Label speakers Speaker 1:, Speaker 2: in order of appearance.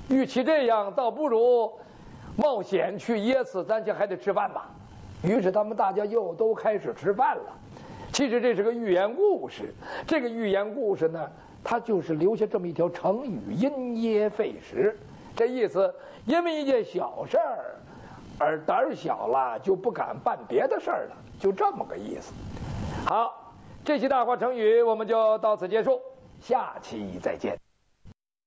Speaker 1: 与其这样，倒不如冒险去噎死，咱就还得吃饭吧。于是他们大家又都开始吃饭了。其实这是个寓言故事，这个寓言故事呢，它就是留下这么一条成语“因噎废食”。这意思，因为一件小事儿而胆小了，就不敢办别的事儿了，就这么个意思。好，这期大话成语我们就到此结束，下期再见。